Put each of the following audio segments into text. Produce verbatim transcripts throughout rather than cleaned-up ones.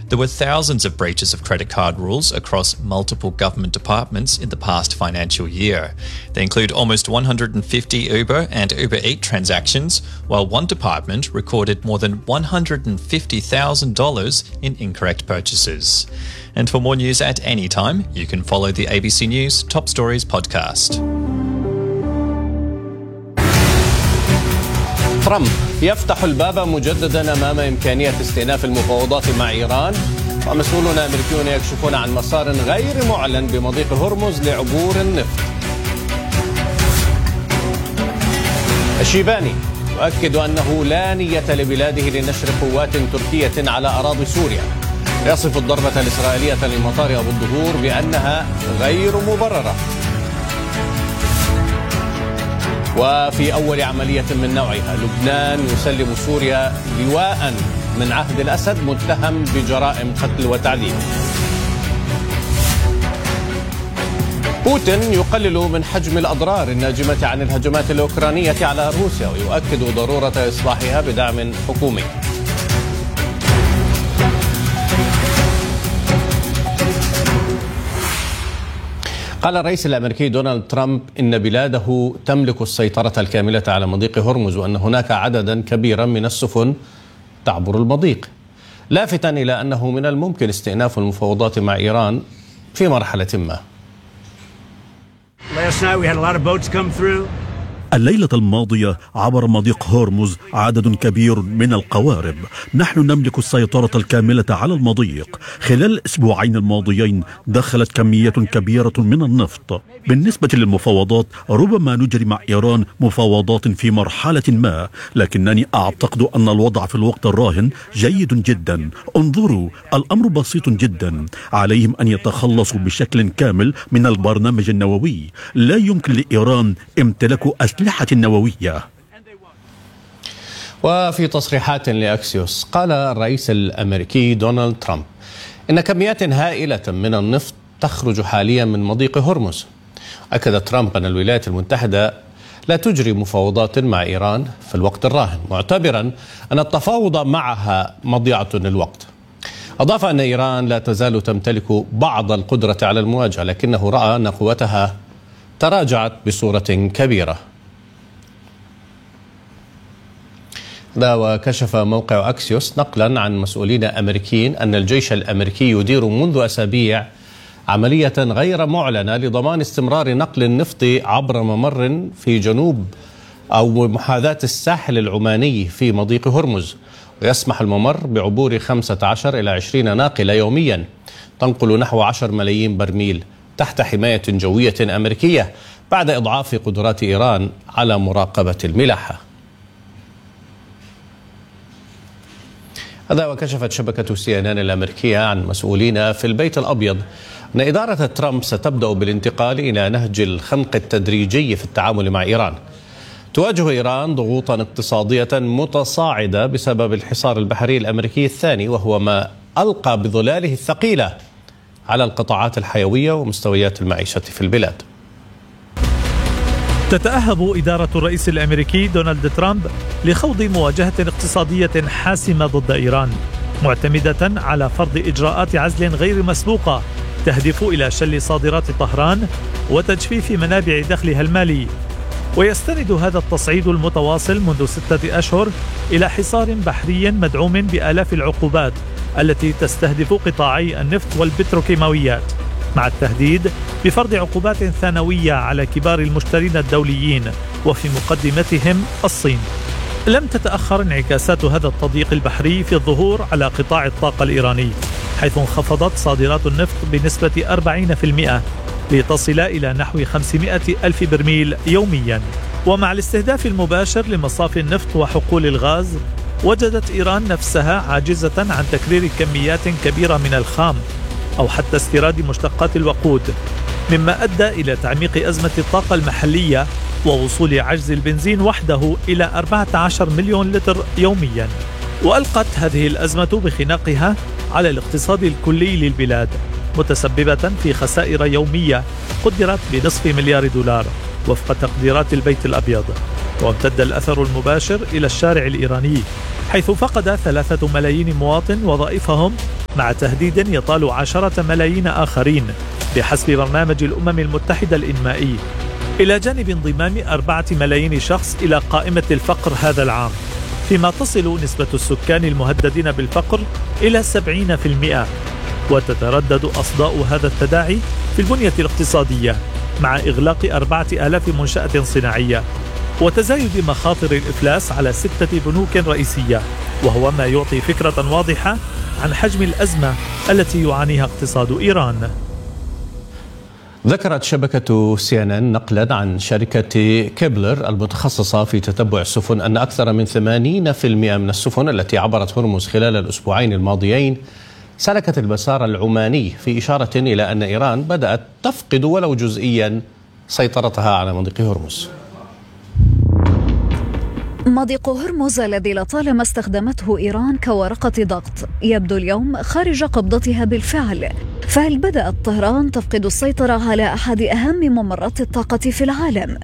There were thousands of breaches of credit card rules across multiple government departments in the past financial year. They include almost one hundred fifty Uber and Uber Eats transactions, while one department recorded more than one hundred fifty thousand dollars in incorrect purchases. And for more news at any time, you can follow the A B C News Top Stories podcast. ترامب يفتح الباب مجددا أمام إمكانية استئناف المفاوضات مع إيران، ومسؤولون أمريكيون يكشفون عن مسار غير معلن بمضيق هرمز لعبور النفط. الشيباني يؤكد أنه لا نية لبلاده لنشر قوات تركية على أراضي سوريا، يصف الضربة الإسرائيلية لمطار أبو الدهور بأنها غير مبررة. وفي أول عملية من نوعها لبنان يسلم سوريا لواء من عهد الأسد متهم بجرائم قتل وتعذيب. بوتين يقلل من حجم الأضرار الناجمة عن الهجمات الأوكرانية على روسيا، ويؤكد ضرورة إصلاحها بدعم حكومي. قال الرئيس الأمريكي دونالد ترامب إن بلاده تملك السيطرة الكاملة على مضيق هرمز، وأن هناك عددا كبيرا من السفن تعبر المضيق، لافتا إلى أنه من الممكن استئناف المفاوضات مع إيران في مرحلة ما. الليلة الماضية عبر مضيق هرمز عدد كبير من القوارب. نحن نملك السيطرة الكاملة على المضيق. خلال الأسبوعين الماضيين دخلت كمية كبيرة من النفط. بالنسبة للمفاوضات ربما نجري مع إيران مفاوضات في مرحلة ما، لكنني أعتقد أن الوضع في الوقت الراهن جيد جدا. انظروا، الأمر بسيط جدا. عليهم أن يتخلصوا بشكل كامل من البرنامج النووي. لا يمكن لإيران امتلاك أسلحة نووية. وفي تصريحات لأكسيوس قال الرئيس الأمريكي دونالد ترامب إن كميات هائلة من النفط تخرج حاليا من مضيق هرمز. أكد ترامب أن الولايات المتحدة لا تجري مفاوضات مع إيران في الوقت الراهن، معتبرا أن التفاوض معها مضيعة للوقت. أضاف أن إيران لا تزال تمتلك بعض القدرة على المواجهة، لكنه رأى أن قوتها تراجعت بصورة كبيرة. وكشف موقع أكسيوس نقلا عن مسؤولين أمريكيين أن الجيش الأمريكي يدير منذ أسابيع عملية غير معلنة لضمان استمرار نقل النفط عبر ممر في جنوب أو محاذاة الساحل العماني في مضيق هرمز، ويسمح الممر بعبور خمسة عشر إلى عشرين ناقلة يوميا تنقل نحو عشرة ملايين برميل تحت حماية جوية أمريكية بعد إضعاف قدرات إيران على مراقبة الملاحة. هذا وكشفت شبكة سي إن إن الأمريكية عن مسؤولين في البيت الأبيض أن إدارة ترامب ستبدأ بالانتقال إلى نهج الخنق التدريجي في التعامل مع إيران. تواجه إيران ضغوطا اقتصادية متصاعدة بسبب الحصار البحري الأمريكي الثاني، وهو ما ألقى بظلاله الثقيلة على القطاعات الحيوية ومستويات المعيشة في البلاد. تتأهب إدارة الرئيس الأمريكي دونالد ترامب لخوض مواجهة اقتصادية حاسمة ضد إيران، معتمدة على فرض إجراءات عزل غير مسبوقة تهدف إلى شل صادرات طهران وتجفيف منابع دخلها المالي. ويستند هذا التصعيد المتواصل منذ ستة أشهر إلى حصار بحري مدعوم بآلاف العقوبات التي تستهدف قطاعي النفط والبتروكيماويات، مع التهديد بفرض عقوبات ثانوية على كبار المشترين الدوليين وفي مقدمتهم الصين. لم تتأخر انعكاسات هذا التضييق البحري في الظهور على قطاع الطاقة الإيراني، حيث انخفضت صادرات النفط بنسبة أربعين بالمئة لتصل إلى نحو خمسمائة ألف برميل يوميا. ومع الاستهداف المباشر لمصافي النفط وحقول الغاز، وجدت إيران نفسها عاجزة عن تكرير كميات كبيرة من الخام أو حتى استيراد مشتقات الوقود، مما أدى إلى تعميق أزمة الطاقة المحلية ووصول عجز البنزين وحده إلى أربعة عشر مليون لتر يوميا. وألقت هذه الأزمة بخناقها على الاقتصاد الكلي للبلاد، متسببة في خسائر يومية قدرت بنصف مليار دولار وفق تقديرات البيت الأبيض. وامتد الأثر المباشر إلى الشارع الإيراني، حيث فقد ثلاثة ملايين مواطن وظائفهم مع تهديد يطال عشرة ملايين آخرين بحسب برنامج الأمم المتحدة الإنمائي، إلى جانب انضمام أربعة ملايين شخص إلى قائمة الفقر هذا العام، فيما تصل نسبة السكان المهددين بالفقر إلى سبعين بالمئة. وتتردد أصداء هذا التداعي في البنية الاقتصادية مع إغلاق أربعة آلاف منشأة صناعية وتزايد مخاطر الإفلاس على ستة بنوك رئيسية، وهو ما يعطي فكرة واضحة عن حجم الأزمة التي يعانيها اقتصاد إيران. ذكرت شبكة سي إن إن نقلا عن شركة كيبلر المتخصصة في تتبع السفن أن أكثر من ثمانين بالمئة من السفن التي عبرت هرمز خلال الأسبوعين الماضيين سلكت المسار العماني، في إشارة إلى أن إيران بدأت تفقد ولو جزئيا سيطرتها على مضيق هرمز. مضيق هرمز الذي لطالما استخدمته إيران كورقة ضغط يبدو اليوم خارج قبضتها بالفعل، فهل بدأت طهران تفقد السيطرة على أحد أهم ممرات الطاقة في العالم؟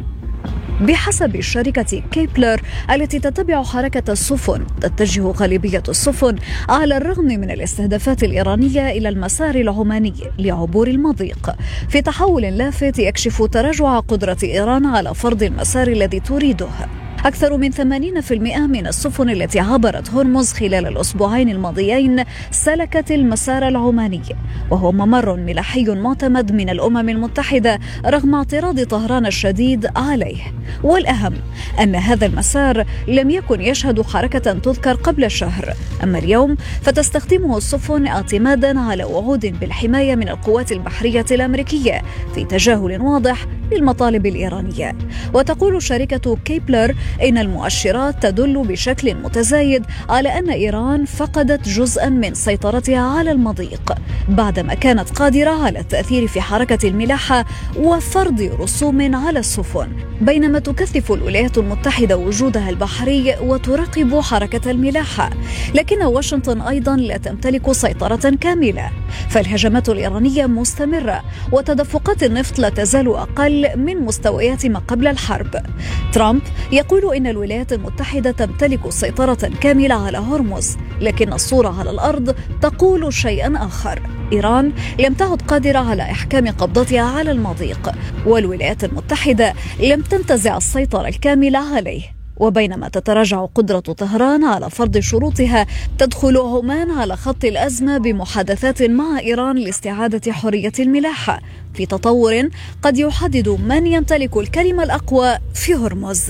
بحسب شركة كيبلر التي تتبع حركة السفن، تتجه غالبية السفن على الرغم من الاستهدافات الإيرانية إلى المسار العماني لعبور المضيق، في تحول لافت يكشف تراجع قدرة إيران على فرض المسار الذي تريده. أكثر من ثمانين بالمئة من السفن التي عبرت هرمز خلال الأسبوعين الماضيين سلكت المسار العماني، وهو ممر ملاحي معتمد من الأمم المتحدة رغم اعتراض طهران الشديد عليه. والأهم أن هذا المسار لم يكن يشهد حركة تذكر قبل شهر، أما اليوم فتستخدمه السفن اعتمادا على وعود بالحماية من القوات البحرية الأمريكية في تجاهل واضح للمطالب الإيرانية. وتقول شركة كيبلر إن المؤشرات تدل بشكل متزايد على أن إيران فقدت جزءا من سيطرتها على المضيق بعدما كانت قادرة على التأثير في حركة الملاحة وفرض رسوم على السفن، بينما تكثف الولايات المتحدة وجودها البحري وتراقب حركة الملاحة. لكن واشنطن أيضا لا تمتلك سيطرة كاملة، فالهجمات الإيرانية مستمرة وتدفقات النفط لا تزال أقل من مستويات ما قبل الحرب. ترامب يقول إن الولايات المتحدة تمتلك سيطرة كاملة على هرمز، لكن الصورة على الأرض تقول شيئا آخر. إيران لم تعد قادرة على إحكام قبضتها على المضيق، والولايات المتحدة لم تنتزع السيطرة الكاملة عليه. وبينما تتراجع قدرة طهران على فرض شروطها، تدخل عمان على خط الأزمة بمحادثات مع إيران لاستعادة حرية الملاحة، في تطور قد يحدد من يمتلك الكلمة الأقوى في هرمز.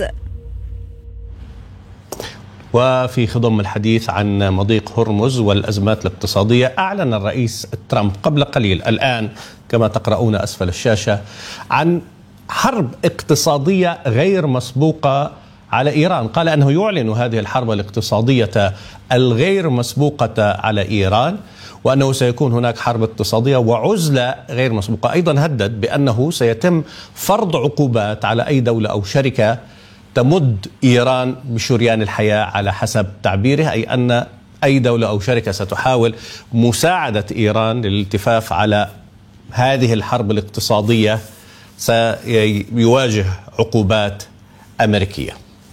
وفي خضم الحديث عن مضيق هرمز والأزمات الاقتصادية، أعلن الرئيس ترامب قبل قليل الآن كما تقرؤون أسفل الشاشة عن حرب اقتصادية غير مسبوقة على إيران. قال أنه يعلن هذه الحرب الاقتصادية الغير مسبوقة على إيران، وأنه سيكون هناك حرب اقتصادية وعزلة غير مسبوقة. أيضا هدد بأنه سيتم فرض عقوبات على أي دولة أو شركة تمد إيران بشريان الحياة على حسب تعبيره، أي أن أي دولة أو شركة ستحاول مساعدة إيران للالتفاف على هذه الحرب الاقتصادية سيواجه عقوبات أمريكية.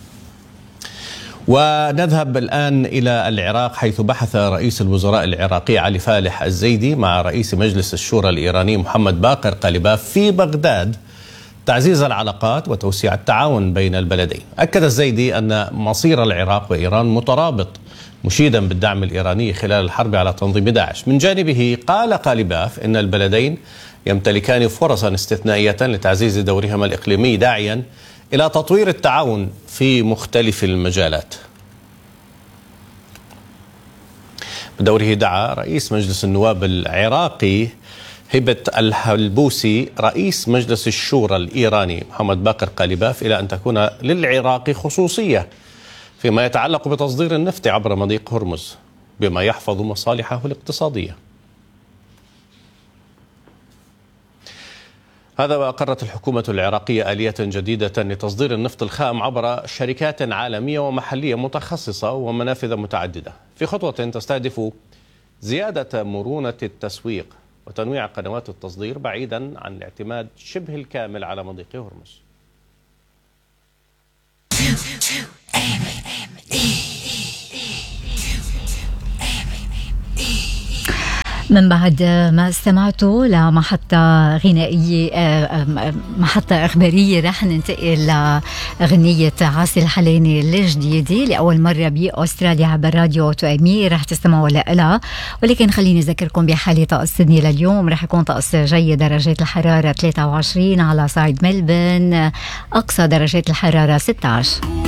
ونذهب الآن إلى العراق، حيث بحث رئيس الوزراء العراقي علي فالح الزيدي مع رئيس مجلس الشورى الإيراني محمد باقر قالباف في بغداد تعزيز العلاقات وتوسيع التعاون بين البلدين. أكد الزيدي أن مصير العراق وإيران مترابط، مشيدا بالدعم الإيراني خلال الحرب على تنظيم داعش. من جانبه قال قالباف إن البلدين يمتلكان فرصا استثنائية لتعزيز دورهما الإقليمي، داعيا إلى تطوير التعاون في مختلف المجالات. بدوره دعا رئيس مجلس النواب العراقي هبة الحلبوسي رئيس مجلس الشورى الإيراني محمد باقر قالباف إلى أن تكون للعراق خصوصية فيما يتعلق بتصدير النفط عبر مضيق هرمز بما يحفظ مصالحه الاقتصادية. هذا وأقرت الحكومة العراقية آلية جديدة لتصدير النفط الخام عبر شركات عالمية ومحلية متخصصة ومنافذ متعددة، في خطوة تستهدف زيادة مرونة التسويق وتنويع قنوات التصدير بعيدا عن الاعتماد شبه الكامل على مضيق هرمز. من بعد ما استمعتوا لمحطة غنائية محطة إخبارية رح ننتقل لأغنية عاصي الحلاني الجديدة لأول مرة بأستراليا عبر راديو تو أمي رح تستمعوا لها. ولكن خليني أذكركم بحالة طقس سيدني لليوم رح يكون طقس جيد، درجات الحرارة ثلاثة وعشرين على صعيد ملبن، أقصى درجات الحرارة ستة عشر.